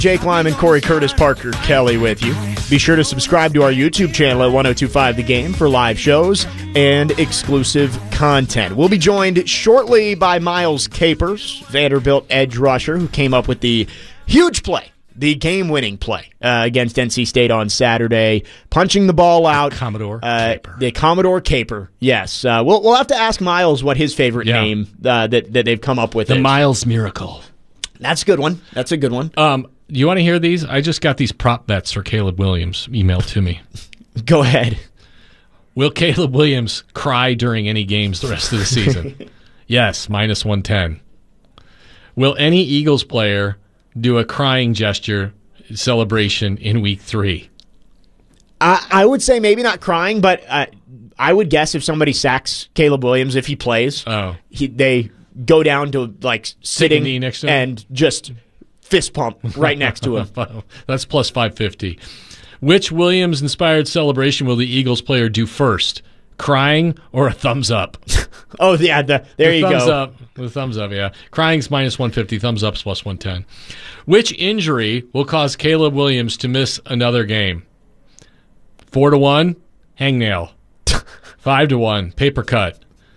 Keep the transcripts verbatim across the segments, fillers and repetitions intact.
Jake Lyman, Corey Curtis, Parker Kelly with you. Be sure to subscribe to our YouTube channel at ten twenty-five The Game for live shows and exclusive content. We'll be joined shortly by Miles Capers, Vanderbilt edge rusher, who came up with the huge play, the game-winning play uh, against N C State on Saturday, punching the ball out. Commodore uh, Caper. The Commodore Caper, yes. Uh, we'll, we'll have to ask Miles what his favorite Yeah. name uh, that, that they've come up with The is. Miles Miracle. That's a good one. That's a good one. Um, you want to hear these? I just got these prop bets for Caleb Williams emailed to me. Go ahead. Will Caleb Williams cry during any games the rest of the season? Yes, minus one ten. Will any Eagles player do a crying gesture celebration in week three? I, I would say maybe not crying, but uh, I would guess if somebody sacks Caleb Williams, if he plays, Oh. he, they go down to like sitting knee next to him? and just fist pump right next to him. That's plus five fifty. Which Williams-inspired celebration will the Eagles player do first? Crying or a thumbs up? Oh, yeah, the, there the you thumbs go. up. The thumbs up, yeah. Crying's minus one fifty, thumbs up's plus one ten. Which injury will cause Caleb Williams to miss another game? Four to one, hangnail. Five to one, paper cut.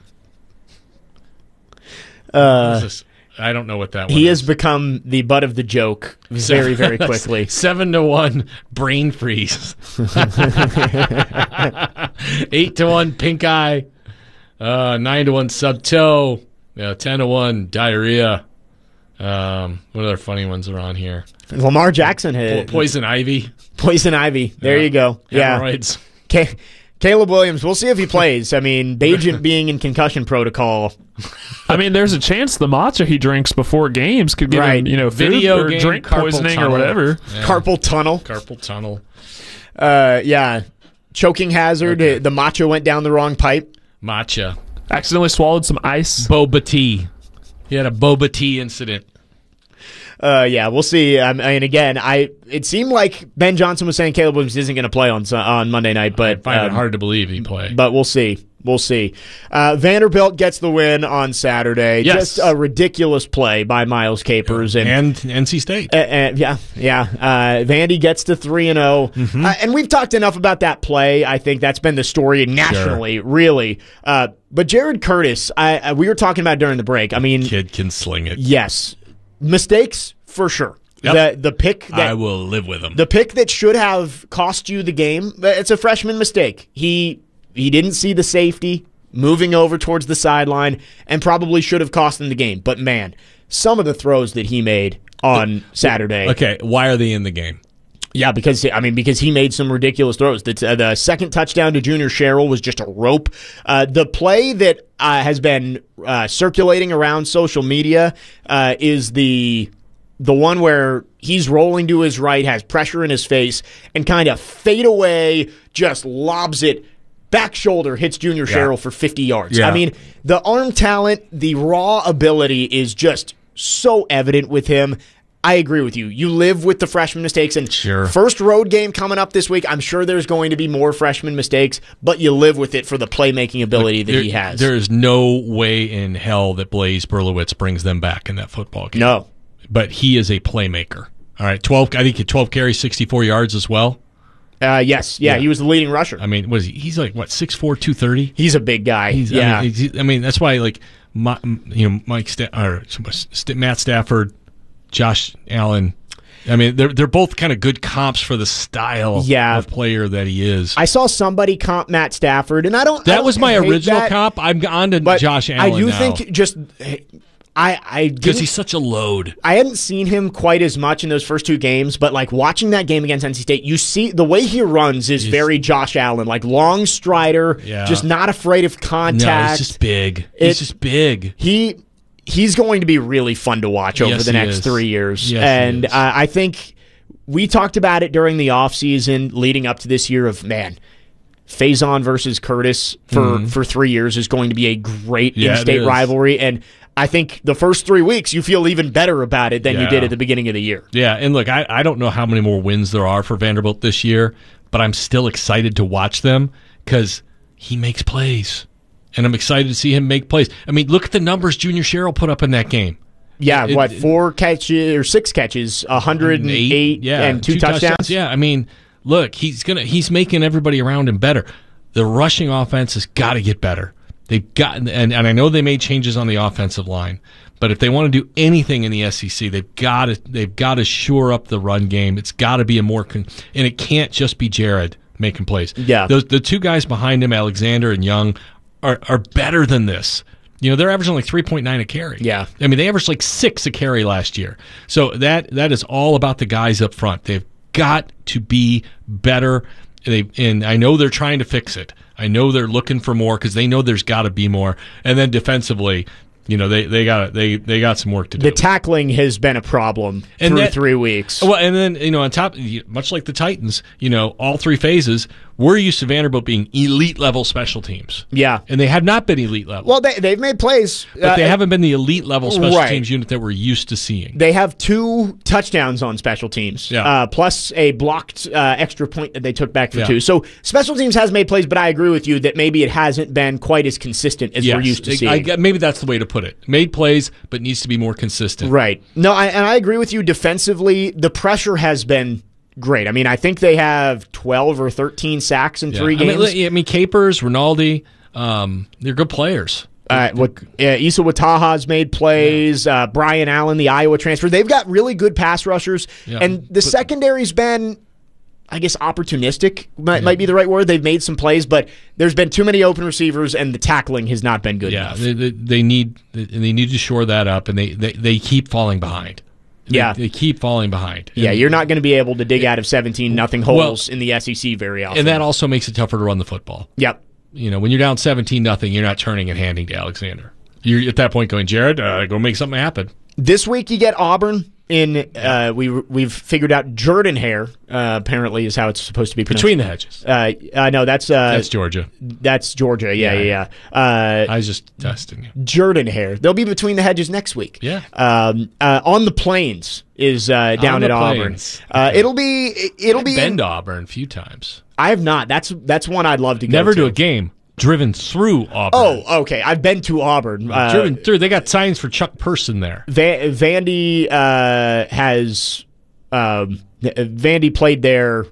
Uh, This is- I don't know what that one he is. has become the butt of the joke very, very quickly. Seven to one, brain freeze. Eight to one, pink eye. Uh, nine to one, sub toe. Uh, ten to one, diarrhea. Um, what other funny ones are on here? Lamar Jackson had Poison ivy. poison ivy. There Yeah. you go. Yeah. Hemorrhoids. Ca- Caleb Williams, we'll see if he plays. I mean, Bajent being in concussion protocol. I mean, there's a chance the matcha he drinks before games could give Right. him, you know, food Video or game drink carpal poisoning tunnel. or whatever. Yeah. Carpal tunnel. Carpal tunnel. Uh, yeah. Choking hazard. Okay. Uh, The macho went down the wrong pipe. Matcha. Accidentally swallowed some ice. Boba tea. He had a boba tea incident. Uh, yeah, we'll see. Um, I mean, again, I it seemed like Ben Johnson was saying Caleb Williams isn't going to play on Su- on Monday night, but I find um, it hard to believe he played. But we'll see. We'll see. Uh, Vanderbilt gets the win on Saturday. Yes. Just a ridiculous play by Miles Capers and. and N C State. Uh, uh, yeah, yeah. Uh, Vandy gets to three and zero, Mm-hmm. uh, and we've talked enough about that play. I think that's been the story nationally, really. Uh, but Jared Curtis, I, I, we were talking about during the break. I mean, Kid can sling it. yes, mistakes for sure. Yep. The the pick that I will live with him. the pick that should have cost you the game. It's a freshman mistake. He he didn't see the safety moving over towards the sideline, and probably should have cost him the game. But man, some of the throws that he made on Saturday. Okay, why are they in the game? Yeah, because I mean, because he made some ridiculous throws. The, uh, the second touchdown to Junior Sherrill was just a rope. Uh, the play that uh, has been uh, circulating around social media uh, is the the one where he's rolling to his right, has pressure in his face, and kind of fade away, just lobs it. Back shoulder hits Junior Sherrill for fifty yards. Yeah. I mean, the arm talent, the raw ability is just so evident with him. I agree with you. You live with the freshman mistakes, and Sure. first road game coming up this week. I'm sure there's going to be more freshman mistakes, but you live with it for the playmaking ability that There- he has. There is no way in hell that Blaze Berlowitz brings them back in that football game. no, But he is a playmaker. All right, twelve. I think twelve carries, sixty-four yards as well. uh, yes, yeah, Yeah. he was the leading rusher. I mean, what is he? He's like what six four, two thirty. He's a big guy. He's, yeah, I mean, he's- I mean, that's why like my, you know Mike Sta- or St- Matt Stafford, Josh Allen. I mean, they're they're both kind of good comps for the style Yeah. of player that he is. I saw somebody comp Matt Stafford, and I don't. I that don't was my hate original that, comp. I'm on to but Josh Allen I do now. think just. I I because didn't he's such a load. I hadn't seen him quite as much in those first two games, but like watching that game against N C State, you see the way he runs is very Josh Allen, like long strider, Yeah. just not afraid of No, contact. he's just big. It- he's just big. he he's going to be really fun to watch over Yes, the he next is. three years. Yes, he and is. uh, I think we talked about it during the offseason leading up to this year of, man, Faison versus Curtis for, for three years is going to be a great Mm-hmm. Yeah, it in-state is. rivalry. And I think the first three weeks you feel even better about it than you Yeah. did at the beginning of the year. Yeah, and look, I, I don't know how many more wins there are for Vanderbilt this year, but I'm still excited to watch them because he makes plays. And I'm excited to see him make plays. I mean, look at the numbers Junior Sherrill put up in that game. Yeah, It- what, it- four catches or six catches, one hundred eight yeah, and two, touchdowns? Yeah, I mean, look, he's gonna he's making everybody around him better. The rushing offense has got to get better. They've gotten, and, and I know they made changes on the offensive line, but if they want to do anything in the S E C, they've got to they've got to shore up the run game. It's got to be a more, con- and it can't just be Jared making plays. Yeah. Those the two guys behind him, Alexander and Young, are are better than this. You know, they're averaging like three point nine a carry. Yeah. I mean, they averaged like six a carry last year. So that that is all about the guys up front. They've got to be better. They and I know they're trying to fix it. I know they're looking for more because they know there's got to be more. And then defensively, you know, they they got they they got some work to do. The tackling has been a problem And through that- three weeks. Well, and then, you know, on top, much like the Titans, you know, all three phases, we're used to Vanderbilt being elite level special teams. Yeah. And they have not been elite level. Well, they, they've made plays. but they Uh, haven't been the elite level special right. teams unit that we're used to seeing. They have two touchdowns on special teams, Yeah. uh, plus a blocked uh, extra point that they took back for Yeah. two. So special teams has made plays, but I agree with you that maybe it hasn't been quite as consistent as we're Yes. used to I- seeing. I- maybe that's the way to put it. Made plays, but needs to be more consistent. Right. No, I, and I agree with you. Defensively, the pressure has been great. I mean, I think they have twelve or thirteen sacks in Yeah. three I mean, games. li- I mean, Capers, Rinaldi, um, they're good players. Uh, what, uh, Issa Wataha's made plays. Uh, Brian Allen, the Iowa transfer. They've got really good pass rushers. Yeah. And the But- secondary's been, I guess, opportunistic might, might be the right word. They've made some plays, but there's been too many open receivers, and the tackling has not been good Yeah, enough. they, they, they need they need to shore that up, and they, they, they keep falling behind. They- Yeah. they, keep falling behind. yeah, And- you're not going to be able to dig out of seventeen nothing holes in the S E C very often. and that also makes it tougher to run the football. Yep. You know, when you're down seventeen nothing, you're not turning and handing to Alexander. You're at that point going, Jared, uh, go make something happen. This week you get Auburn in. Uh, we we've figured out Jordan Hare. Uh, apparently is how it's supposed to be pronounced. Between the hedges. Uh, uh, no, that's uh, That's Georgia. that's Georgia. Yeah, Yeah. yeah. yeah. Uh, I was just testing you. Jordan Hare. They'll be between the hedges next week. Yeah. Um, uh, on the Plains is uh, down On at the Auburn. Plains. Uh, Okay. it'll be. It'll I've be. been to Auburn a few times. I have not. That's that's one I'd love to go Never to. to a game. Driven through Auburn. Oh, okay. I've been to Auburn. Uh, Driven through. They got signs for Chuck Person there. Va- Vandy uh, has um, Vandy played there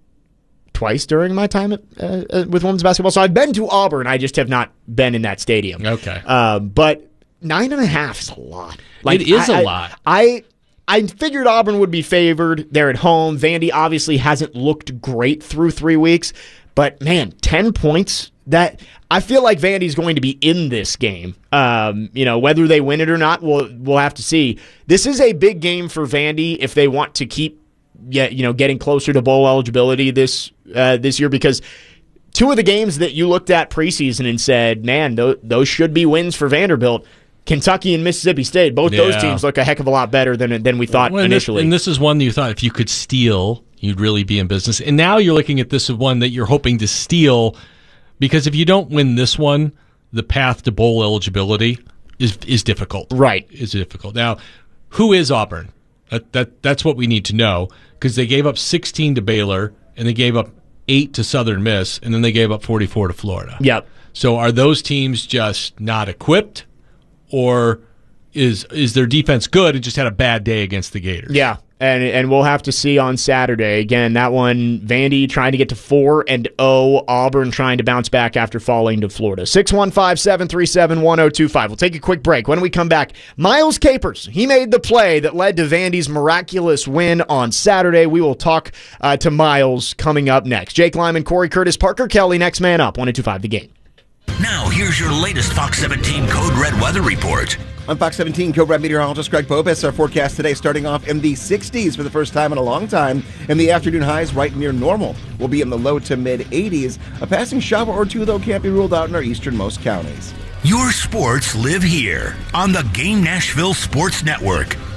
twice during my time at, uh, uh, with women's basketball. So I've been to Auburn. I just have not been in that stadium. Okay. Um, but nine and a half is a lot. It is a a lot. I I figured Auburn would be favored. They're at home. Vandy obviously hasn't looked great through three weeks. But man, ten points. That I feel like Vandy's going to be in this game. Um, you know, whether they win it or not, we'll we'll have to see. This is a big game for Vandy if they want to keep, yeah, you know, getting closer to bowl eligibility this uh, this year, because two of the games that you looked at preseason and said, man, those, those should be wins for Vanderbilt. Kentucky and Mississippi State, both those Yeah. teams look a heck of a lot better than than we thought Well, and this- initially. and this is one that you thought if you could steal, you'd really be in business. And now you're looking at this as one that you're hoping to steal, because if you don't win this one, the path to bowl eligibility is is difficult. Right. Is difficult. Now, who is Auburn? That, that that's what we need to know, because they gave up sixteen to Baylor and they gave up eight to Southern Miss, and then they gave up forty-four to Florida. Yep. So are those teams just not equipped, or is is their defense good and just had a bad day against the Gators? Yeah, and and we'll have to see on Saturday. Again, that one, Vandy trying to get to four and oh, Auburn trying to bounce back after falling to Florida. six one five, seven three seven, one oh two five. We'll take a quick break. When we come back, Miles Capers, he made the play that led to Vandy's miraculous win on Saturday. We will talk uh, to Miles coming up next. Jake Lyman, Corey Curtis, Parker Kelly, next man up, one oh two five The Game. Now, here's your latest Fox seventeen Code Red weather report. I'm Fox seventeen Code Red meteorologist Greg Popis. Our forecast today starting off in the sixties for the first time in a long time. And the afternoon highs right near normal. We'll be in the low to mid eighties. A passing shower or two, though, can't be ruled out in our easternmost counties. Your sports live here on the Game Nashville Sports Network.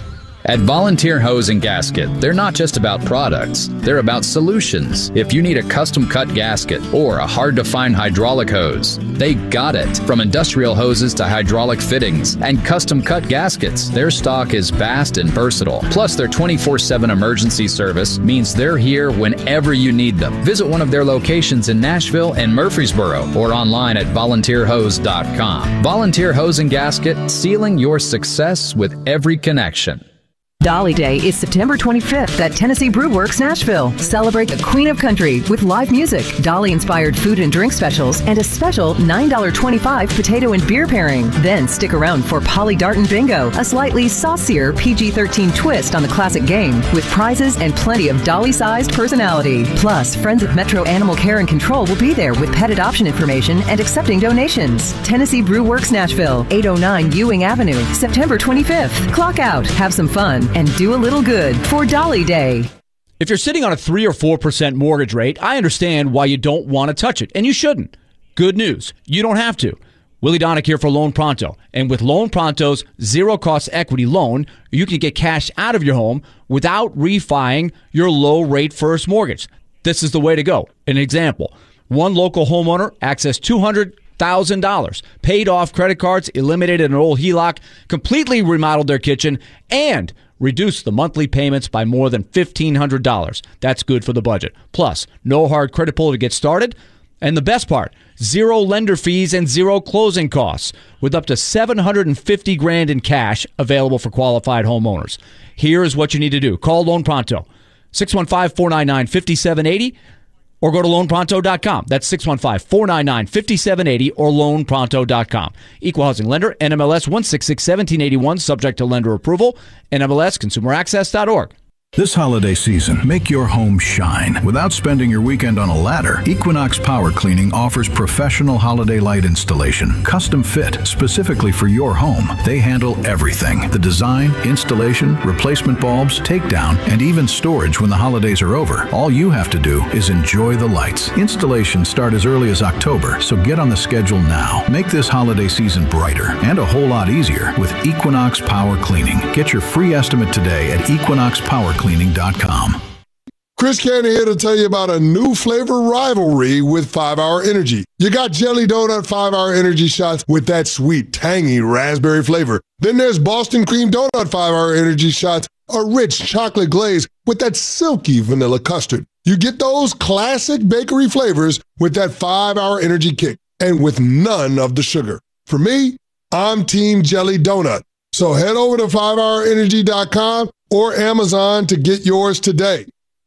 At Volunteer Hose and Gasket, they're not just about products, they're about solutions. If you need a custom-cut gasket or a hard-to-find hydraulic hose, they got it. From industrial hoses to hydraulic fittings and custom-cut gaskets, their stock is vast and versatile. Plus, their twenty-four seven emergency service means they're here whenever you need them. Visit one of their locations in Nashville and Murfreesboro or online at volunteer hose dot com. Volunteer Hose and Gasket, sealing your success with every connection. Dolly Day is September twenty-fifth at Tennessee Brew Works, Nashville. Celebrate the Queen of Country with live music, Dolly-inspired food and drink specials, and a special nine twenty-five potato and beer pairing. Then stick around for Polly Darton Bingo, a slightly saucier P G thirteen twist on the classic game, with prizes and plenty of Dolly-sized personality. Plus, Friends of Metro Animal Care and Control will be there with pet adoption information and accepting donations. Tennessee Brew Works, Nashville, eight oh nine Ewing Avenue, September twenty-fifth. Clock out, have some fun, and do a little good for Dolly Day. If you're sitting on a three or four percent mortgage rate, I understand why you don't want to touch it, and you shouldn't. Good news, you don't have to. Willie Donick here for Loan Pronto. And with Loan Pronto's zero-cost equity loan, you can get cash out of your home without refining your low-rate first mortgage. This is the way to go. An example, one local homeowner accessed two hundred thousand dollars, paid off credit cards, eliminated an old H E L O C, completely remodeled their kitchen, and reduced the monthly payments by more than fifteen hundred dollars. That's good for the budget. Plus, no hard credit pull to get started. And the best part, zero lender fees and zero closing costs, with up to seven hundred fifty grand in cash available for qualified homeowners. Here is what you need to do. Call Loan Pronto, six one five, four nine nine, five seven eight zero, or go to loan pronto dot com. That's six one five, four nine nine, five seven eight zero or loan pronto dot com. Equal housing lender, N M L S one six six, one seven eight one, subject to lender approval, N M L S consumer access dot org. This holiday season, make your home shine without spending your weekend on a ladder. Equinox Power Cleaning offers professional holiday light installation, custom fit specifically for your home. They handle everything: the design, installation, replacement bulbs, takedown, and even storage when the holidays are over. All you have to do is enjoy the lights. Installations start as early as October, so get on the schedule now. Make this holiday season brighter and a whole lot easier with Equinox Power Cleaning. Get your free estimate today at equinox power cleaning dot com. Chris Cannon here to tell you about a new flavor rivalry with five hour Energy. You got Jelly Donut five hour Energy shots with that sweet, tangy raspberry flavor. Then there's Boston Cream Donut five hour Energy shots, a rich chocolate glaze with that silky vanilla custard. You get those classic bakery flavors with that five hour Energy kick and with none of the sugar. For me, I'm Team Jelly Donut. So head over to five hour energy dot com or Amazon to get yours today.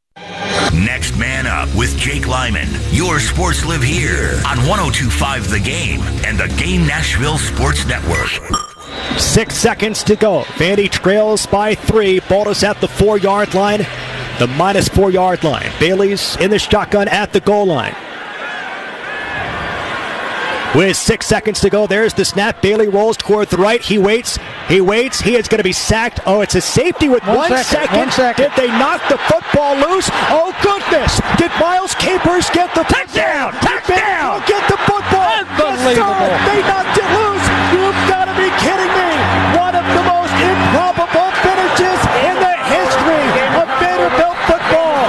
Next Man Up with Jake Lyman. Your sports live here on one oh two point five The Game and the Game Nashville Sports Network. Six seconds to go. Vandy trails by three. Ball is at the four-yard line, the minus four-yard line. Bailey's in the shotgun at the goal line. With six seconds to go, there's the snap. Bailey rolls toward the right. He waits. He waits. He is going to be sacked. Oh, it's a safety with one, one, second. Second. one second. Did they knock the football loose? Oh, goodness. Did Miles Capers get the touchdown? Touchdown! Get the football. Unbelievable. Yes, they knocked it loose. You've got to be kidding me. One of the most improbable finishes in the history of Vanderbilt football.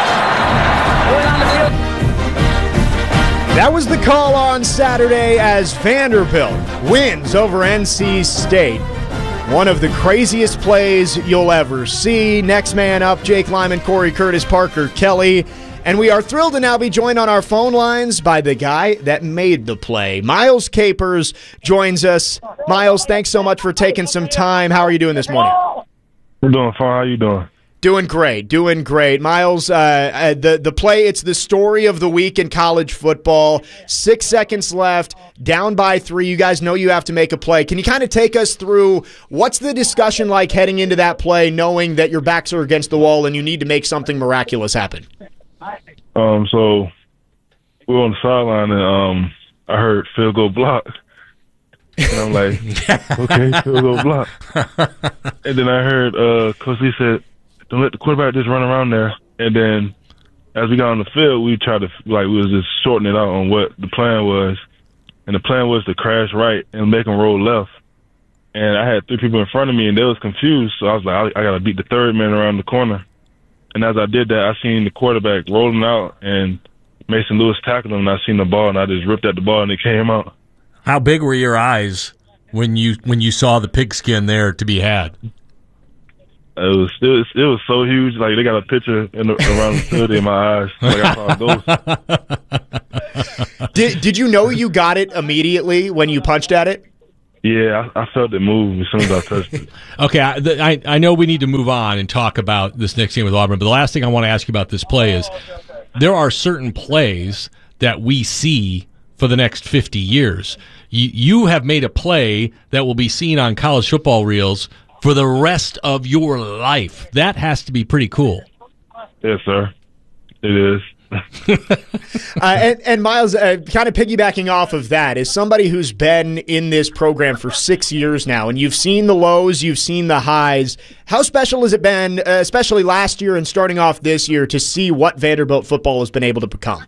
That was the call on Saturday as Vanderbilt wins over N C State. One of the craziest plays you'll ever see. Next man up, Jake Lyman, Corey Curtis, Parker Kelly. And we are thrilled to now be joined on our phone lines by the guy that made the play. Miles Capers joins us. Miles, thanks so much for taking some time. How are you doing this morning? We're doing fine. How you doing? Doing great, doing great. Miles, uh, uh, the, the play, it's the story of the week in college football. Six seconds left, down by three. You guys know you have to make a play. Can you kind of take us through what's the discussion like heading into that play, knowing that your backs are against the wall and you need to make something miraculous happen? Um, so we were on the sideline, and um, I heard field goal block. And I'm like, okay, field goal block. And then I heard uh, Coach Lee said, don't let the quarterback just run around there. And then as we got on the field, we tried to, like, we was just shortening it out on what the plan was. And the plan was to crash right and make them roll left. and I had three people in front of me, and they was confused. So I was like, I, I got to beat the third man around the corner. And as I did that, I seen the quarterback rolling out, and Mason Lewis tackled him, and I seen the ball, and I just ripped at the ball, and it came out. How big were your eyes when you when you saw the pigskin there to be had? It was it was it was so huge. Like they got a picture in the, around the field in my eyes. Like I saw a ghost. Did Did you know you got it immediately when you punched at it? Yeah, I, I felt it move as soon as I touched it. Okay, I, the, I I know we need to move on and talk about this next game with Auburn, but the last thing I want to ask you about this play is there are certain plays that we see for the next fifty years. You, you have made a play that will be seen on college football reels for the rest of your life. That has to be pretty cool. Yes, sir. It is. uh, and, and Miles, uh, kind of piggybacking off of that, as somebody who's been in this program for six years now, and you've seen the lows, you've seen the highs, how special has it been, uh, especially last year and starting off this year, to see what Vanderbilt football has been able to become?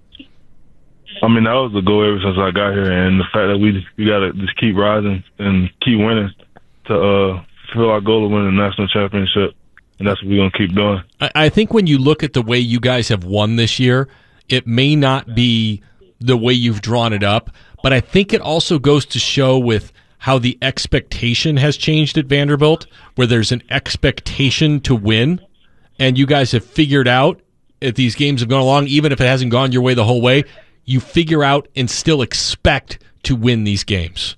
I mean, that was the goal ever since I got here, and the fact that we we got to just keep rising and keep winning to uh, fulfill our goal of winning the national championship. And that's what we're going to keep doing. I, I think when you look at the way you guys have won this year, it may not be the way you've drawn it up, but I think it also goes to show with how the expectation has changed at Vanderbilt, where there's an expectation to win, and you guys have figured out, if these games have gone along, even if it hasn't gone your way the whole way, you figure out and still expect to win these games.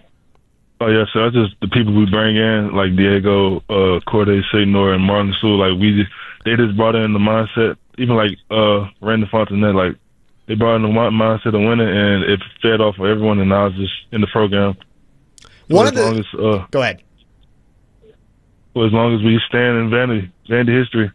Oh, yeah, so that's just the people we bring in, like Diego, uh, Corday Satanor, and Martin Sewell. Like, we just, they just brought in the mindset, even like uh, Randy Fontenette, like, they brought in the mindset of winning, and it fed off of everyone, and I was just in the program. One as of the, long as, uh, go ahead. Well, as long as we stand in Vandy, Vandy history.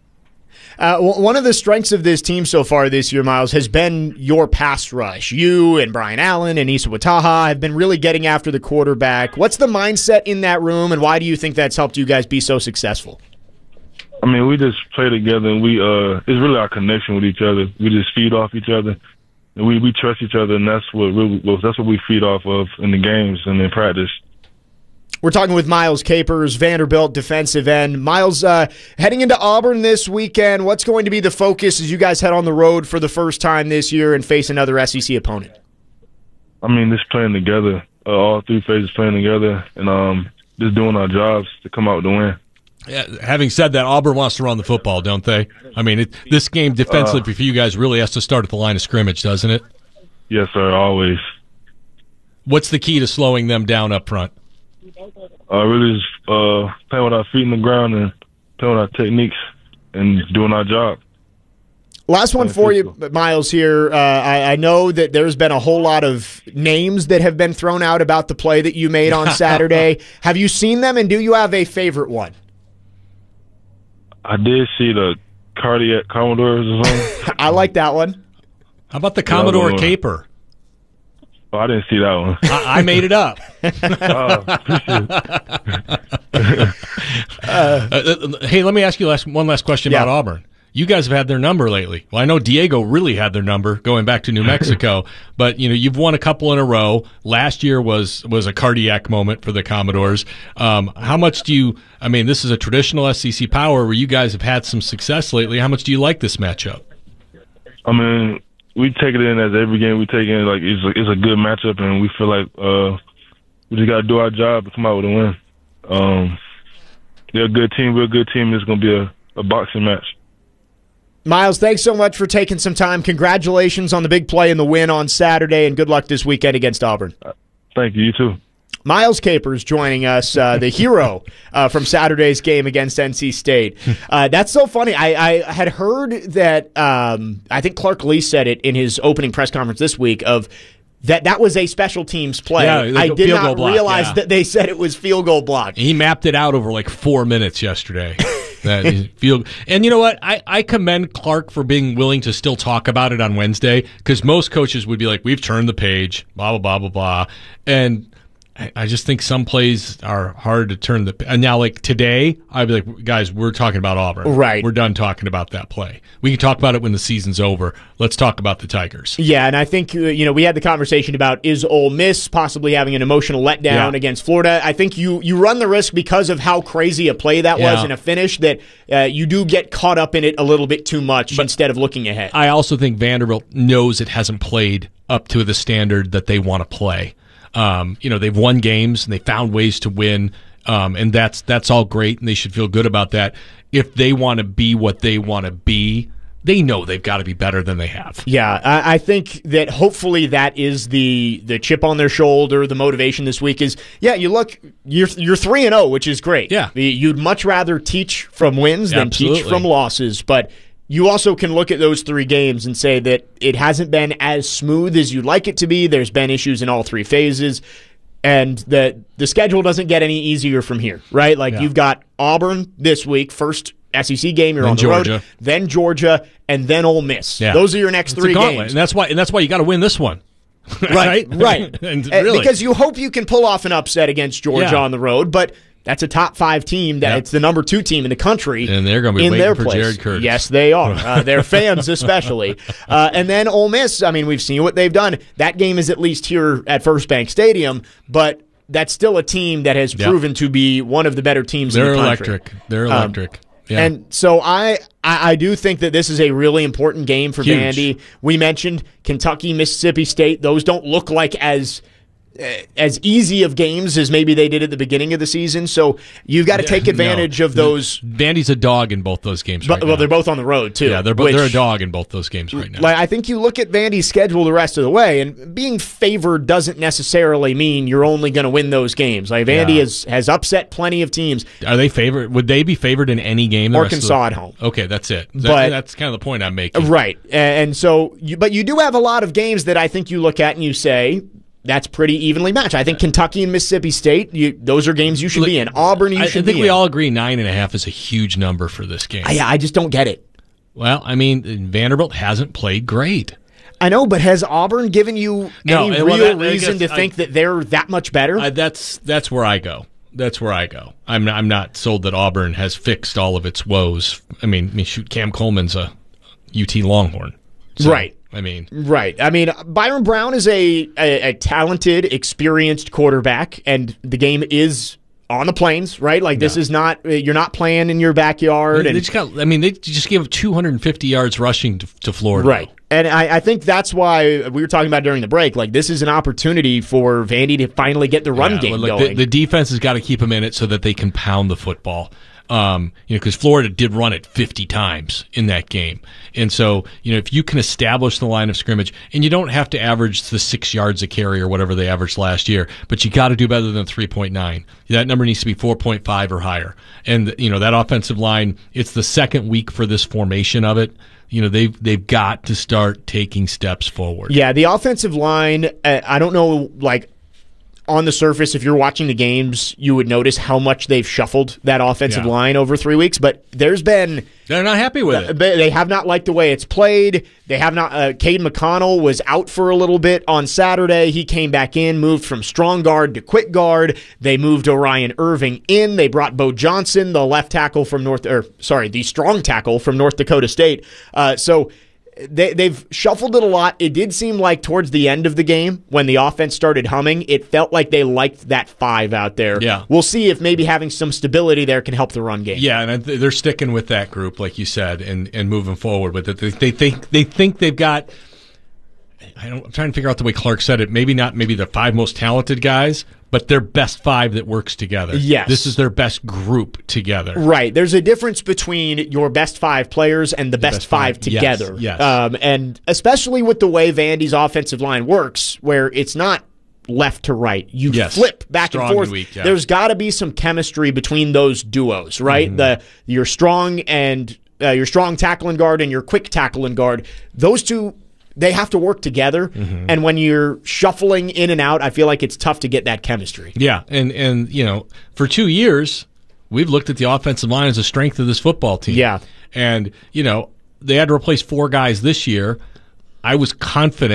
Uh, one of the strengths of this team so far this year, Miles, has been your pass rush. You and Brian Allen and Issa Wataha have been really getting after the quarterback. What's the mindset in that room, and why do you think that's helped you guys be so successful? I mean, we just play together, and we uh, it's really our connection with each other. We just feed off each other, and we, we trust each other, and that's what really well, that's what we feed off of in the games and in practice. We're talking with Miles Capers, Vanderbilt defensive end. Miles, uh, heading into Auburn this weekend, what's going to be the focus as you guys head on the road for the first time this year and face another S E C opponent? I mean, just playing together, uh, all three phases playing together, and um, just doing our jobs to come out to win. Yeah, having said that, Auburn wants to run the football, don't they? I mean, it, this game defensively uh, for you guys really has to start at the line of scrimmage, doesn't it? Yes, sir, always. What's the key to slowing them down up front? Uh, really just uh, playing with our feet in the ground and playing with our techniques and doing our job. Last one for you, Miles, here. Uh, I, I know that there's been a whole lot of names that have been thrown out about the play that you made on Saturday. Have you seen them, and do you have a favorite one? I did see the Cardiac Commodores or something. I like that one. How about the Commodore Caper? Oh, I didn't see that one. I, I made it up. oh, uh, hey, let me ask you last, one last question yeah. about Auburn. You guys have had their number lately. Well, I know Diego really had their number going back to New Mexico, but you know you've won a couple in a row. Last year was was a cardiac moment for the Commodores. Um, how much do you? I mean, this is a traditional S E C power where you guys have had some success lately. How much do you like this matchup? I mean, we take it in as every game we take in like it's a, it's a good matchup, and we feel like uh, we just got to do our job to come out with a win. Um, they're a good team. We're a good team. It's going to be a, a boxing match. Miles, thanks so much for taking some time. Congratulations on the big play and the win on Saturday, and good luck this weekend against Auburn. Thank you. You too. Miles Capers joining us, uh, the hero uh, from Saturday's game against N C State. Uh, that's so funny. I, I had heard that, um, I think Clark Lee said it in his opening press conference this week, of that that was a special teams play. Yeah, I did not block, realize yeah. that they said it was field goal block. He mapped it out over like four minutes yesterday. That field, and you know what? I, I commend Clark for being willing to still talk about it on Wednesday, because most coaches would be like, we've turned the page, blah, blah, blah, blah, blah. And I, I just think some plays are hard to turn the. And now, like today, I'd be like, guys, we're talking about Auburn. Right. We're done talking about that play. We can talk about it when the season's over. Let's talk about the Tigers. Yeah, and I think, uh, you know, we had the conversation about is Ole Miss possibly having an emotional letdown Yeah. against Florida. I think you, you run the risk because of how crazy a play that Yeah. was in a finish that uh, you do get caught up in it a little bit too much instead of looking ahead. I also think Vanderbilt knows it hasn't played up to the standard that they want to play. Um, you know, they've won games and they found ways to win, um, and that's that's all great, and they should feel good about that. If they want to be what they want to be, they know they've got to be better than they have. Yeah, I, I think that hopefully that is the the chip on their shoulder. The motivation this week is, yeah, you look, you're you're three and zero, which is great. Yeah, you'd much rather teach from wins than Absolutely. teach from losses, but you also can look at those three games and say that it hasn't been as smooth as you'd like it to be. There's been issues in all three phases, and the the schedule doesn't get any easier from here, right? Like Yeah. you've got Auburn this week, first S E C game, you're Then on the Georgia. road, then Georgia, and then Ole Miss. Yeah. Those are your next It's three a gauntlet, games. and that's why and that's why you got to win this one. Right, right. and Uh, really. Because you hope you can pull off an upset against Georgia Yeah. on the road, but that's a top five team. That Yep. It's the number two team in the country, And they're gonna be in waiting their for place. Jared Curtis. Yes, they are. Uh, their fans especially. Uh, and then Ole Miss. I mean, we've seen what they've done. That game is at least here at First Bank Stadium, but that's still a team that has Yep. proven to be one of the better teams They're in the country. electric. They're Um, electric. Yeah. And so I, I I do think that this is a really important game for Huge. Vandy. We mentioned Kentucky, Mississippi State. Those don't look like as uh, as easy of games as maybe they did at the beginning of the season. So you've got to take advantage No. of those. Vandy's a dog in both those games. But, right well, now. they're both on the road too. Yeah, they're both which- they're a dog in both those games right now. Like, I think you look at Vandy's schedule the rest of the way, and being favored doesn't necessarily mean you're only going to win those games. Like Vandy Yeah. has has upset plenty of teams. Are they favored? Would they be favored in any game? the rest of Arkansas the- at home. Okay, that's it. That- But- that's kind of the point I'm making. Right. And so, you, but you do have a lot of games that I think you look at and you say, that's pretty evenly matched. I think Kentucky and Mississippi State, you, those are games you should be in. Auburn, you I, I should think be we in. all agree nine and a half is a huge number for this game. I, I just don't get it. Well, I mean, Vanderbilt hasn't played great. I know, but has Auburn given you No, any and real well, that- I reason guess to I- think that they're that much better? I, that's that's where I go. That's where I go. I'm not, I'm not sold that Auburn has fixed all of its woes. I mean, I mean shoot, Cam Coleman's a U T Longhorn. So, Right. I mean, Right. I mean, Byron Brown is a, a, a talented, experienced quarterback, and the game is on the plains, right? Like, this is not, you're not playing in your backyard. they, and they just got. I mean, they just gave up two hundred fifty yards rushing to, to Florida. Right. And I, I think that's why we were talking about during the break. Like, this is an opportunity for Vandy to finally get the run Yeah, game well, look, going. The, the defense has got to keep them in it so that they can pound the football. Um, you know, because Florida did run it fifty times in that game, and so you know if you can establish the line of scrimmage, and you don't have to average the six yards a carry or whatever they averaged last year, but you got to do better than three point nine. That number needs to be four point five or higher, and you know that offensive line. It's the second week for this formation of it. You know they've they've got to start taking steps forward. Yeah, the offensive line, uh, I don't know, like, on the surface, if you're watching the games, you would notice how much they've shuffled that offensive Yeah. line over three weeks, but there's been... They're not happy with it. They they have not liked the way it's played. They have not... Uh, Cade McConnell was out for a little bit on Saturday. He came back in, moved from strong guard to quick guard. They moved Orion Irving in. They brought Bo Johnson, the left tackle from North... or sorry, the strong tackle from North Dakota State. Uh, so... They, they've shuffled it a lot. It did seem like towards the end of the game, when the offense started humming, it felt like they liked that five out there. Yeah. We'll see if maybe having some stability there can help the run game. Yeah, and I- they're sticking with that group, like you said, and, and moving forward with it. They, they think they think they've got. I don't, I'm trying to figure out the way Clark said it. Maybe not maybe the five most talented guys, but their best five that works together. Yes. This is their best group together. Right. There's a difference between your best five players and the, best, best five, five. Yes, together. yes. Um, and especially with the way Vandy's offensive line works, where it's not left to right. You Yes. flip back Strong and forth. and weak, yeah. There's got to be some chemistry between those duos, right? Mm-hmm. The your strong and uh, your strong tackling guard and your quick tackling guard. Those two, they have to work together. Mm-hmm. And when you're shuffling in and out, I feel like it's tough to get that chemistry. Yeah, and and you know, for two years, we've looked at the offensive line as a strength of this football team. Yeah. And, you know, they had to replace four guys this year. I was confident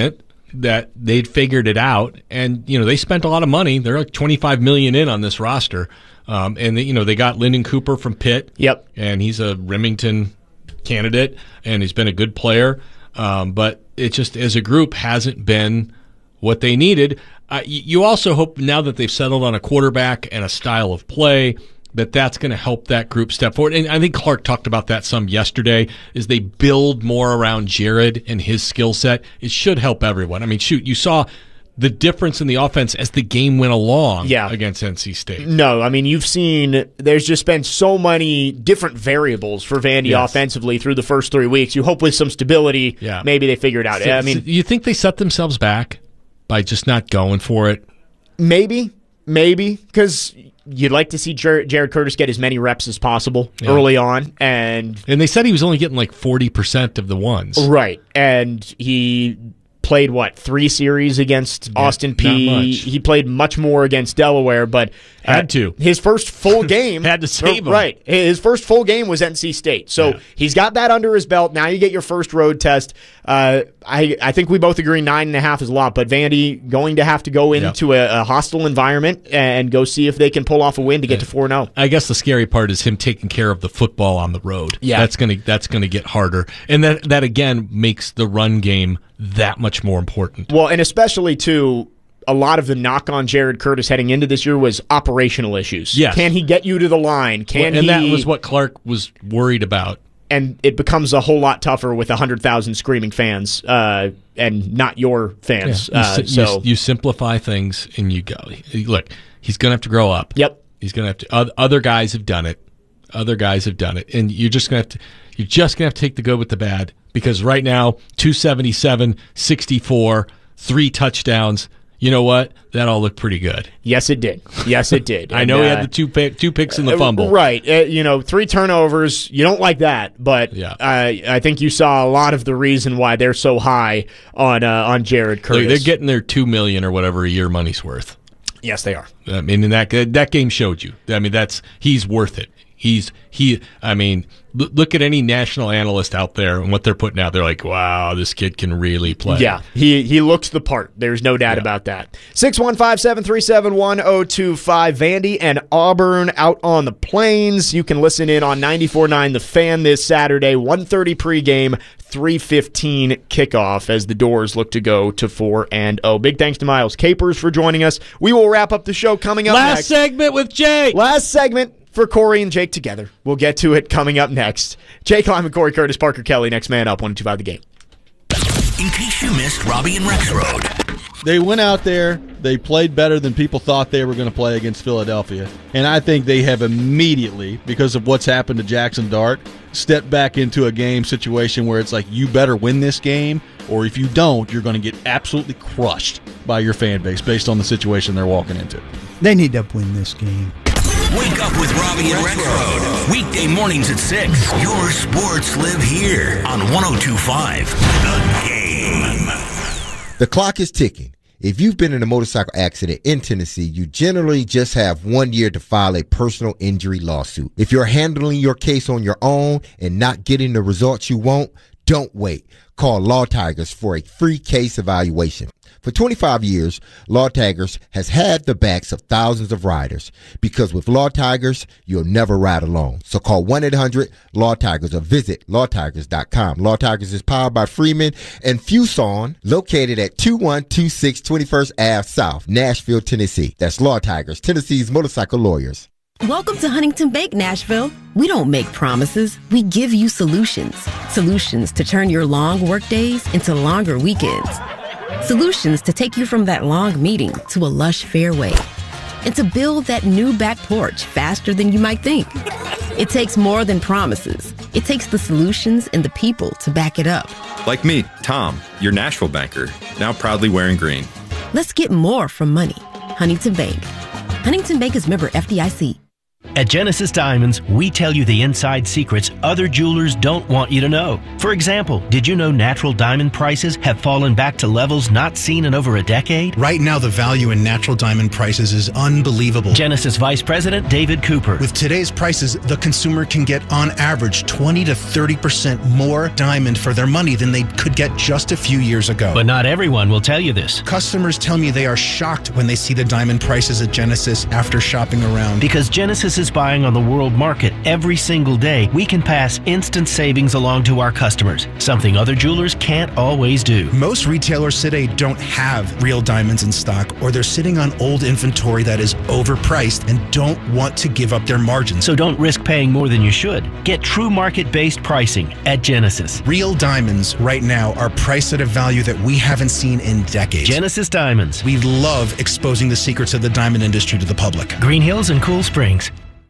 that they'd figured it out, and you know they spent a lot of money. They're like twenty-five million in on this roster, um, and they, you know they got Lyndon Cooper from Pitt. Yep, and he's a Remington candidate, and he's been a good player. Um, but it just as a group hasn't been what they needed. Uh, you also hope now that they've settled on a quarterback and a style of play that that's going to help that group step forward. And I think Clark talked about that some yesterday, is they build more around Jared and his skill set. It should help everyone. I mean, shoot, you saw the difference in the offense as the game went along yeah. against N C State. No, I mean, you've seen there's just been so many different variables for Vandy yes. offensively through the first three weeks. You hope with some stability, yeah. maybe they figure it out. So, I mean, so you think they set themselves back by just not going for it? Maybe, maybe, because you'd like to see Jared, Jared Curtis get as many reps as possible yeah. early on. And and they said he was only getting like forty percent of the ones. Right. And he played, what, three series against yeah, Austin Peay. He played much more against Delaware, but had uh, to. His first full game. had to save him. Right. His first full game was N C State. So yeah. he's got that under his belt. Now you get your first road test. Uh, I, I think we both agree nine and a half is a lot, but Vandy going to have to go into yep. a, a hostile environment and go see if they can pull off a win to get yeah. to four and oh. I guess the scary part is him taking care of the football on the road. Yeah. That's gonna that's gonna get harder. And that that again makes the run game that much more important. Well, and especially too, a lot of the knock on Jared Curtis heading into this year was operational issues. Yes. Can he get you to the line? Can well, and he? that was what Clark was worried about. And it becomes a whole lot tougher with one hundred thousand screaming fans uh, and not your fans. Yeah. You, uh, so you, you simplify things and you go. Look, he's going to have to grow up. Yep. He's going to have to. Other guys have done it. Other guys have done it. And you're just going to have to. You're just going to have to take the good with the bad, because right now, two seventy-seven, sixty-four, three touchdowns. You know what? That all looked pretty good. Yes, it did. Yes, it did. I and, know he uh, had the two pick, two picks in the fumble. Right. Uh, you know, three turnovers. You don't like that, but yeah. uh, I think you saw a lot of the reason why they're so high on uh, on Jared Curtis. Look, they're getting their two million or whatever a year money's worth. Yes, they are. I mean, and that that game showed you. I mean, that's he's worth it. He's he. I mean, l- look at any national analyst out there and what they're putting out. They're like, "Wow, this kid can really play." Yeah, he he looks the part. There's no doubt yeah. about that. Six one five seven three seven one zero two five. Vandy and Auburn out on the plains. You can listen in on ninety-four point nine The Fan this Saturday. one thirty pregame, three fifteen kickoff as the Doors look to go to four and oh. Big thanks to Miles Capers for joining us. We will wrap up the show coming up Last next. segment with Jake. Last segment for Corey and Jake together. We'll get to it coming up next. Jake Lyman, Corey Curtis, Parker Kelly, next man up, one two five The Game. In case you missed Robbie and Rexroad. They went out there, they played better than people thought they were going to play against Philadelphia. And I think they have immediately, because of what's happened to Jackson Dart, stepped back into a game situation where it's like, you better win this game, or if you don't, you're going to get absolutely crushed by your fan base based on the situation they're walking into. They need to win this game. Wake up with Robbie and Rexroad. Weekday mornings at six. Your sports live here on one oh two point five The Game. The clock is ticking. If you've been in a motorcycle accident in Tennessee, you generally just have one year to file a personal injury lawsuit. If you're handling your case on your own and not getting the results you want, don't wait. Call Law Tigers for a free case evaluation. For twenty-five years, Law Tigers has had the backs of thousands of riders, because with Law Tigers, you'll never ride alone. So call one eight hundred Law Tigers or visit law tigers dot com. Law Tigers is powered by Freeman and Fuson, located at two one two six twenty-first Avenue South, Nashville, Tennessee. That's Law Tigers, Tennessee's motorcycle lawyers. Welcome to Huntington Bank, Nashville. We don't make promises. We give you solutions. Solutions to turn your long work days into longer weekends. Solutions to take you from that long meeting to a lush fairway. And to build that new back porch faster than you might think. It takes more than promises. It takes the solutions and the people to back it up. Like me, Tom, your Nashville banker, now proudly wearing green. Let's get more from money. Huntington Bank. Huntington Bank is member F D I C. At Genesis Diamonds, we tell you the inside secrets other jewelers don't want you to know. For example, did you know natural diamond prices have fallen back to levels not seen in over a decade? Right now, the value in natural diamond prices is unbelievable. Genesis Vice President David Cooper. With today's prices, the consumer can get on average twenty to thirty percent more diamond for their money than they could get just a few years ago. But not everyone will tell you this. Customers tell me they are shocked when they see the diamond prices at Genesis after shopping around. Because Genesis is buying on the world market every single day, we can pass instant savings along to our customers, something other jewelers can't always do. Most retailers today don't have real diamonds in stock, or they're sitting on old inventory that is overpriced and don't want to give up their margins. So don't risk paying more than you should. Get true market-based pricing at Genesis. Real diamonds right now are priced at a value that we haven't seen in decades. Genesis Diamonds. We love exposing the secrets of the diamond industry to the public. Green Hills and Cool Springs.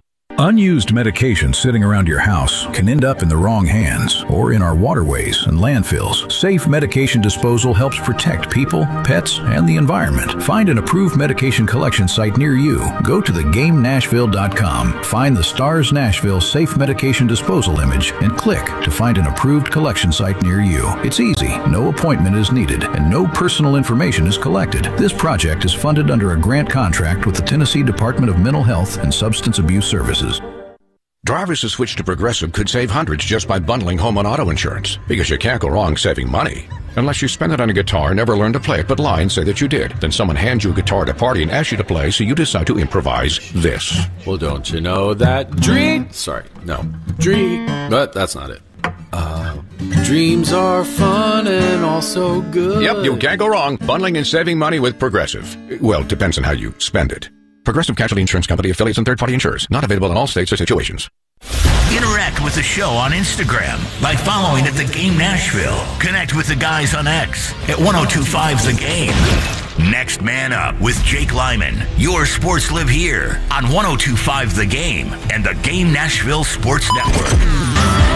Unused medication sitting around your house can end up in the wrong hands or in our waterways and landfills. Safe medication disposal helps protect people, pets, and the environment. Find an approved medication collection site near you. Go to the game nashville dot com, find the STARS Nashville Safe Medication Disposal image, and click to find an approved collection site near you. It's easy, no appointment is needed, and no personal information is collected. This project is funded under a grant contract with the Tennessee Department of Mental Health and Substance Abuse Services. Drivers who switch to Progressive could save hundreds just by bundling home and auto insurance, because you can't go wrong saving money. Unless you spend it on a guitar, never learn to play it, but lie and say that you did. Then someone hands you a guitar at a party and asks you to play, so you decide to improvise this. Well, don't you know that dream... Sorry, no. Dream... But that's not it. Uh, dreams are fun and also good. Yep, you can't go wrong bundling and saving money with Progressive. Well, it depends on how you spend it. Progressive Casualty Insurance Company, affiliates, and third-party insurers. Not available in all states or situations. Interact with the show on Instagram by following at The Game Nashville. Connect with the guys on X at ten twenty-five The Game. Next Man Up with Jake Lyman. Your sports live here on ten twenty-five The Game and the Game Nashville Sports Network.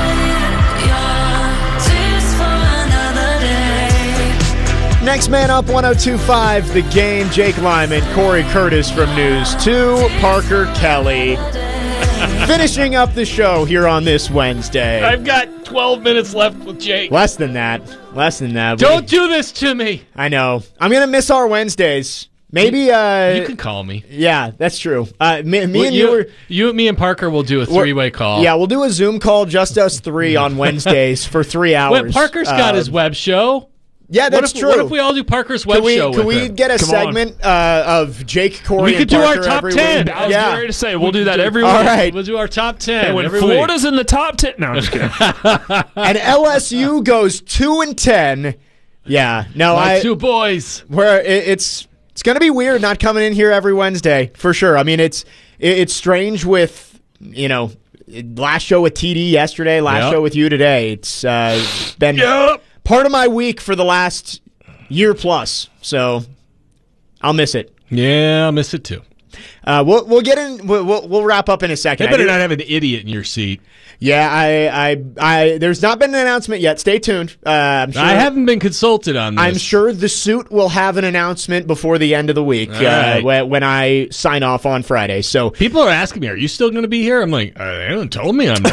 Next Man Up, ten twenty-five The Game. Jake Lyman, Corey Curtis from News two, Parker Kelly. Finishing up the show here on this Wednesday. I've got twelve minutes left with Jake. Less than that. Less than that. Don't we, do this to me. I know. I'm going to miss our Wednesdays. Maybe uh, you can call me. Yeah, that's true. Uh, me, me well, and you, you, were, you, me and Parker will do a three-way call. Yeah, we'll do a Zoom call, just us three on Wednesdays for three hours. Well, Parker's uh, got his web show. Yeah, that's what if, true. What if we all do Parker's web can we, show? Can with we it? get a Come segment uh, of Jake, Corey, we and could do Parker our top every ten. week? I was yeah. ready to say we'll we do that do, every all week. Right. We'll do our top ten. And when every Florida's week. in the top ten, no, I'm just kidding. And L S U goes two and ten. Yeah, no, My I two boys. Where it, it's it's going to be weird not coming in here every Wednesday for sure. I mean, it's it, it's strange with you know last show with T D yesterday, last yep. show with you today. It's uh, been yep. part of my week for the last year plus, so I'll miss it. Yeah, I'll miss it too. Uh, we'll we'll get in. We'll we'll, we'll wrap up in a second. They better not have an idiot in your seat. Yeah, I, I, I. There's not been an announcement yet. Stay tuned. Uh, I'm sure, I haven't been consulted on this. I'm sure the suit will have an announcement before the end of the week uh, right. when, when I sign off on Friday. So people are asking me, "Are you still going to be here?" I'm like, uh, "They haven't told me I'm not."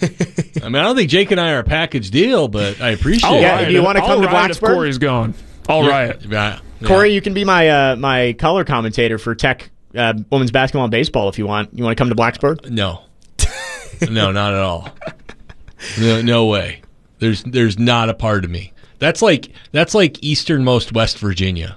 I mean, I don't think Jake and I are a package deal, but I appreciate oh, it. Yeah, do you want to come to Blacksburg? Blacksburg? Corey's gone. All yeah. right, yeah. Corey, yeah. you can be my uh, my color commentator for Tech uh, women's basketball and baseball if you want. You want to come to Blacksburg? No, no, not at all. No, no way. There's there's not a part of me. That's like that's like easternmost West Virginia.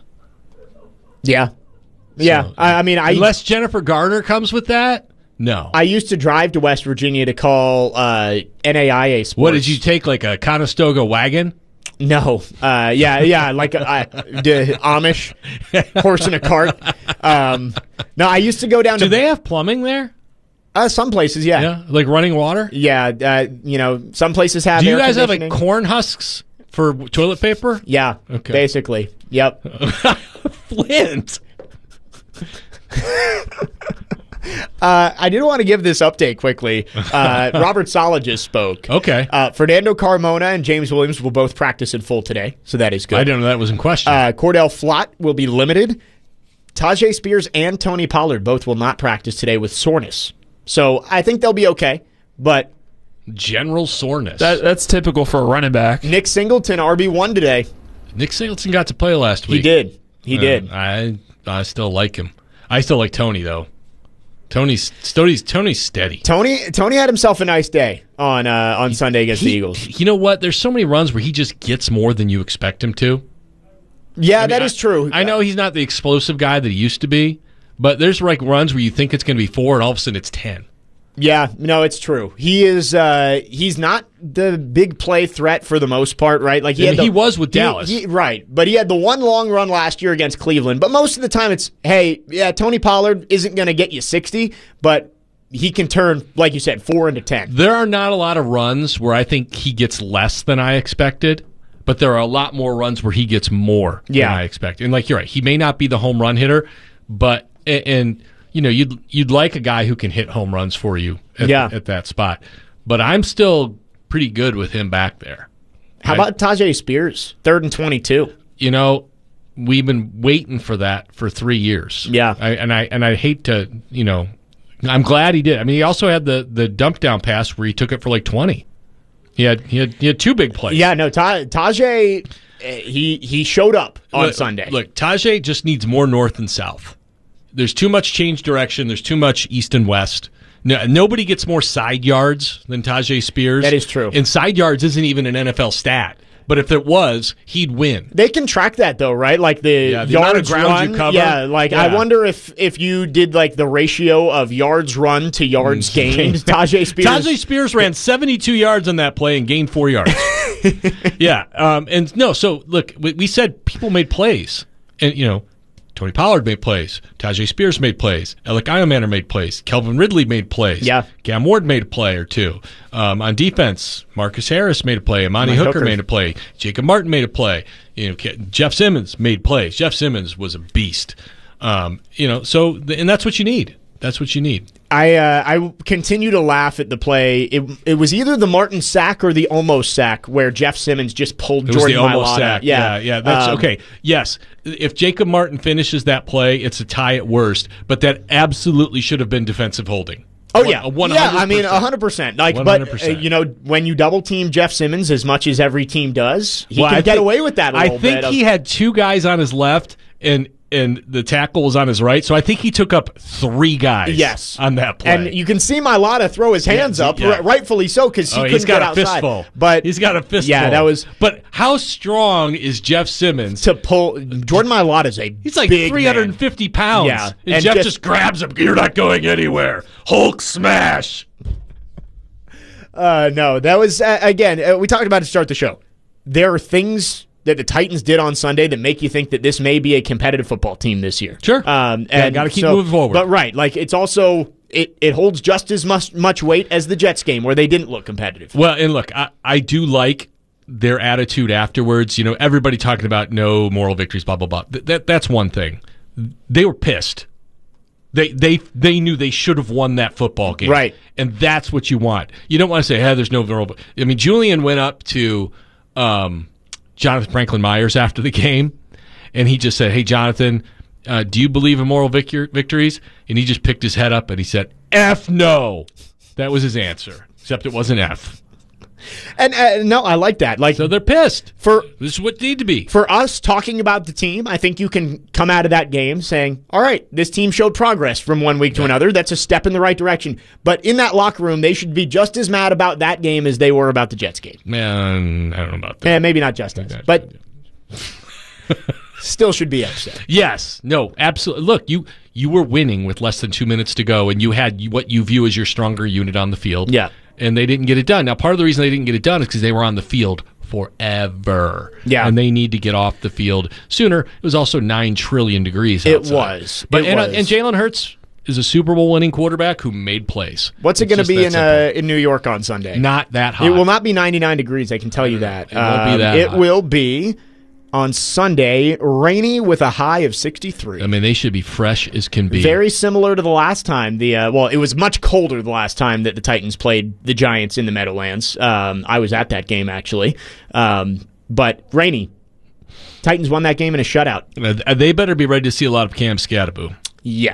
Yeah, yeah. So, I, I mean, I unless Jennifer Garner comes with that, no. I used to drive to West Virginia to call uh, N A I A Sports. What did you take? Like a Conestoga wagon? No. Uh, yeah, yeah, like uh, the Amish horse and a cart. Um, no, I used to go down Do to. Do they have plumbing there? Uh, some places, yeah. Yeah, like running water? Yeah, uh, you know, some places have Do you air guys have like conditioning. corn husks for toilet paper? Yeah, okay. Basically. Yep. Flint. Uh, I did want to give this update quickly. Uh, Robert Saleh just spoke. Okay. Uh, Fernando Carmona and James Williams will both practice in full today, so that is good. I didn't know that was in question. Uh, Cordell Flott will be limited. Tajay Spears and Tony Pollard both will not practice today with soreness. So I think they'll be okay, but general soreness. That, that's typical for a running back. Nick Singleton, R B one today. Nick Singleton got to play last week. He did. He Uh, did. I I still like him. I still like Tony though. Tony's Tony's Tony's steady. Tony Tony had himself a nice day on uh, on Sunday against He- the Eagles. You know what? There's so many runs where he just gets more than you expect him to. Yeah, I mean, that I- is true. I know he's not the explosive guy that he used to be, but there's like runs where you think it's going to be four, and all of a sudden it's ten. Yeah, no, it's true. He is. Uh, he's not the big play threat for the most part, right? Like I mean, had the- he was with he- Dallas. he- right? But he had the one long run last year against Cleveland. But most of the time, it's hey, yeah, Tony Pollard isn't going to get you sixty, but he can turn, like you said, four into ten. There are not a lot of runs where I think he gets less than I expected, but there are a lot more runs where he gets more Yeah. than I expected. And like you're right, he may not be the home run hitter, but and, and you know you'd you'd like a guy who can hit home runs for you at, Yeah. at that spot. But I'm still pretty good with him back there. How I- about Tajay Spears, third and twenty-two? You know, we've been waiting for that for three years. Yeah. I, and I and I hate to, you know, I'm glad he did. I mean, he also had the the dump down pass where he took it for like twenty. He had he had he had two big plays. Yeah, no, Ta- Tajay, uh, he he showed up on Look- Sunday. Look, Tajay just needs more north and south. There's too much change direction. There's too much east and west. No, nobody gets more side yards than Tajay Spears. That is true. And side yards isn't even an N F L stat. But if it was, he'd win. They can track that though, right? Like the, Yeah, the amount of yards ground run. you cover. Yeah, like I Yeah. wonder if if you did like the ratio of yards run to yards gained. Tajay Spears. Tajay Spears ran seventy-two yards on that play and gained four yards. yeah, um, and no. So look, we, we said people made plays, and you know, Tony Pollard made plays, Tajay Spears made plays, Alec Iomanner made plays, Kelvin Ridley made plays, Yeah. Cam Ward made a play or two. Um, on defense, Marcus Harris made a play, Amani Mike Hooker, Hooker. made a play, Jacob Martin made a play. You know, Ke- Jeff Simmons made plays. Jeff Simmons was a beast. Um, you know, so th- and that's what you need. That's what you need. I uh, I continue to laugh at the play. It it was either the Martin sack or the almost sack where Jeff Simmons just pulled It was Jordan the almost Mailata. sack. Yeah, yeah, yeah, that's Um, okay. Yes, if Jacob Martin finishes that play, it's a tie at worst. But that absolutely should have been defensive holding. Oh One- yeah, a one yeah. hundred I mean, percent. a hundred percent. Like, one but hundred uh, percent. you know, when you double team Jeff Simmons as much as every team does, he Well, can I get think- away with that. A I little think bit of- he had two guys on his left, and and the tackle was on his right. So I think he took up three guys. Yes. on that play. And you can see Mailata throw his hands Yeah, up, yeah. ri- rightfully so, because he Oh, couldn't he's got get a outside. fistful. But He's got a fistful. Yeah, that was But how strong is Jeff Simmons? to pull. Jordan Mailata is a He's like big three hundred fifty pounds. Yeah, and, and Jeff just- just, grabs him. You're not going anywhere. Hulk smash. Uh, no, that was uh, again. Uh, we talked about it to start the show. There are things that the Titans did on Sunday that make you think that this may be a competitive football team this year. Sure. Um, Yeah, and gotta keep so- moving forward. But right, like it's also it, it holds just as much much weight as the Jets game where they didn't look competitive. Well, and look, I, I do like their attitude afterwards. You know, everybody talking about no moral victories, blah blah blah. Th- that that's one thing. They were pissed. They they they knew they should have won that football game, Right. And that's what you want. You don't want to say, "Hey, there's no moral." I mean, Julian went up to um, Jonathan Franklin Myers after the game, and he just said, "Hey, Jonathan, uh, do you believe in moral victor- victories?" And he just picked his head up and he said, "F no." That was his answer, except it wasn't F. And uh, no, I like that. Like So they're pissed. for This is what they need to be. for us talking about the team, I think you can come out of that game saying, all right, this team showed progress from one week to another. That's a step in the right direction. But in that locker room, they should be just as mad about that game as they were about the Jets game. Man, I don't know about that. Eh, maybe not just as, but still should be upset. Yes. No, absolutely. Look, you you were winning with less than two minutes to go, and you had what you view as your stronger unit on the field. Yeah. And they didn't get it done. Now, part of the reason they didn't get it done is because they were on the field forever. Yeah. And they need to get off the field sooner. It was also nine trillion degrees It outside. was. But It and, uh, was. and Jalen Hurts is a Super Bowl winning quarterback who made plays. What's it It's going to just be that in simple. uh, in New York on Sunday? Not that hot. It will not be ninety-nine degrees, I can tell you that. It won't be Um, that It hot. will be on Sunday, rainy with a high of sixty-three. I mean, they should be fresh as can be. Very similar to the last time. The uh, well, it was much colder the last time that the Titans played the Giants in the Meadowlands. Um, I was at that game actually, um, but rainy. Titans won that game in a shutout. Uh, They better be ready to see a lot of Cam Scatterbo. Yes,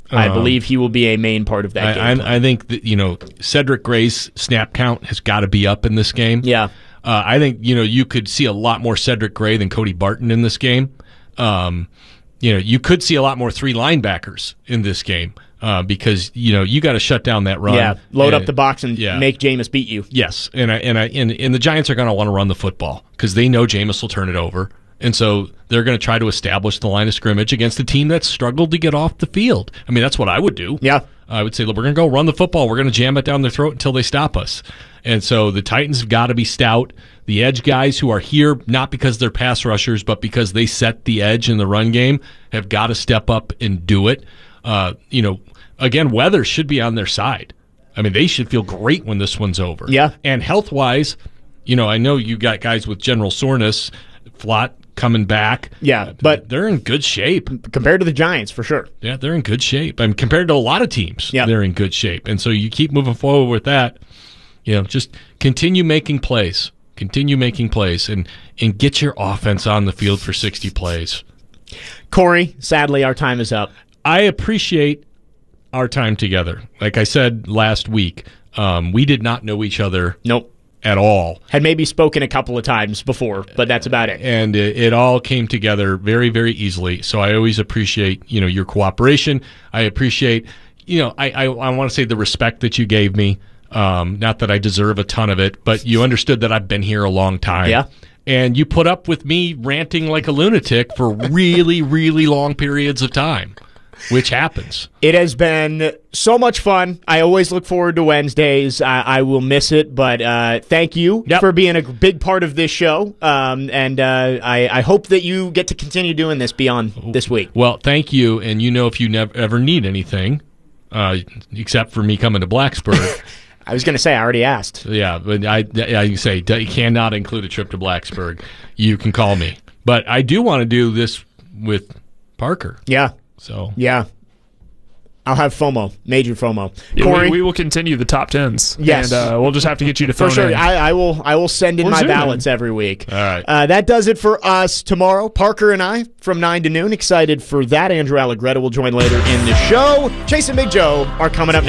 I Um, believe he will be a main part of that I, game. I, I think that, you know, Cedric Gray's snap count has got to be up in this game. Yeah. Uh, I think, you know, you could see a lot more Cedric Gray than Cody Barton in this game. Um, you know, you could see a lot more three linebackers in this game uh, because, you know, you got to shut down that run. Yeah, load and, up the box and yeah. make Jameis beat you. Yes, and I, and I, and, and the Giants are going to want to run the football because they know Jameis will turn it over. And so they're going to try to establish the line of scrimmage against a team that's struggled to get off the field. I mean, that's what I would do. Yeah. I would say, look, we're going to go run the football. We're going to jam it down their throat until they stop us. And so the Titans have got to be stout. The edge guys who are here, not because they're pass rushers, but because they set the edge in the run game, have got to step up and do it. Uh, you know, again, weather should be on their side. I mean, they should feel great when this one's over. Yeah. And health-wise, you know, I know you got guys with general soreness, Flott coming back. Yeah, but they're in good shape compared to the Giants, for sure. Yeah, they're in good shape. I mean, compared to a lot of teams, yeah. they're in good shape. And so you keep moving forward with that. You know, just continue making plays. Continue making plays and, and get your offense on the field for sixty plays. Corey, sadly, our time is up. I appreciate our time together. Like I said last week, um, we did not know each other. Nope. At all. Had maybe spoken a couple of times before, but that's about it. And it, it all came together very, very easily. So I always appreciate, you know, your cooperation. I appreciate, you know, I, I, I want to say the respect that you gave me. Um, not that I deserve a ton of it, but you understood that I've been here a long time. Yeah. And you put up with me ranting like a lunatic for really, really long periods of time, which happens. It has been so much fun. I always look forward to Wednesdays. I, I will miss it, but uh, thank you yep. for being a big part of this show. Um, and uh, I, I hope that you get to continue doing this beyond this week. Well, thank you. And you know, if you never ever need anything, uh, except for me coming to Blacksburg. I was going to say, I already asked. Yeah, but I, I say you cannot include a trip to Blacksburg. You can call me. But I do want to do this with Parker. Yeah. So yeah, I'll have FOMO, major FOMO. Yeah, Corey, we, we will continue the top tens. Yes, and uh, we'll just have to get you to phone for sure. in. I, I will. I will send in Or my Zoom ballots in. every week. All right. Uh, that does it for us tomorrow. Parker and I from nine to noon. Excited for that. Andrew Allegretto will join later in the show. Chase and Big Joe are coming up next.